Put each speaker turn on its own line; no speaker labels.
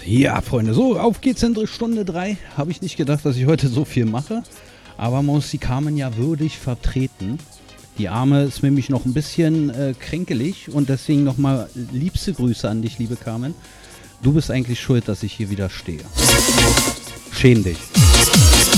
Ja, Freunde, so, auf geht's in Stunde 3. Habe ich nicht gedacht, dass ich heute so viel mache. Aber man muss die Carmen ja würdig vertreten. Die Arme ist nämlich noch ein bisschen kränkelig und deswegen nochmal liebste Grüße an dich, liebe Carmen. Du bist eigentlich schuld, dass ich hier wieder stehe. Schäm dich.